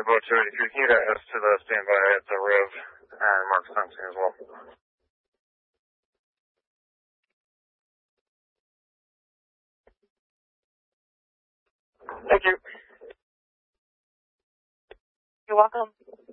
boat 283. Can you get us to the standby at the Riv and mark fencing as well? Thank you. You're welcome.